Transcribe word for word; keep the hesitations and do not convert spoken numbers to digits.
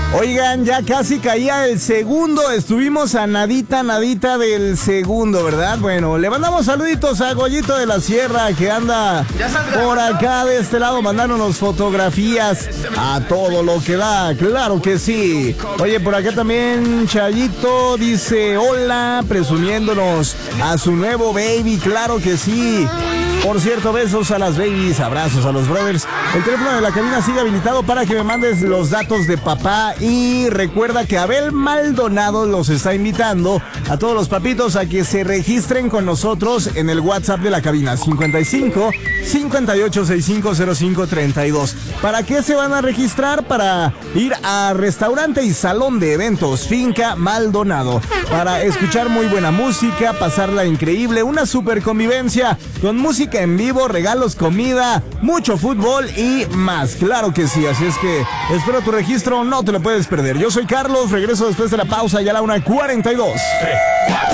Oigan, ya casi caía el segundo, estuvimos a nadita, nadita del segundo, ¿verdad? Bueno, le mandamos saluditos a Goyito de la Sierra, que anda por acá de este lado mandándonos fotografías a todo lo que da, claro que sí. Oye, por acá también Chayito dice hola, presumiéndonos a su nuevo baby, claro que sí. Por cierto, besos a las babies, abrazos a los brothers. El teléfono de la cabina sigue habilitado para que me mandes los datos de papá. Y recuerda que Abel Maldonado los está invitando a todos los papitos a que se registren con nosotros en el WhatsApp de la cabina cincuenta y cinco, cincuenta y ocho, sesenta y cinco, cero cinco, treinta y dos. ¿Para qué se van a registrar? Para ir a restaurante y salón de eventos Finca Maldonado. Para escuchar muy buena música, pasarla increíble, una super convivencia con música en vivo, regalos, comida, mucho fútbol y más. Claro que sí, así es que espero tu registro, no te lo puedes perder. Yo soy Carlos, regreso después de la pausa ya a la una cuarenta y dos.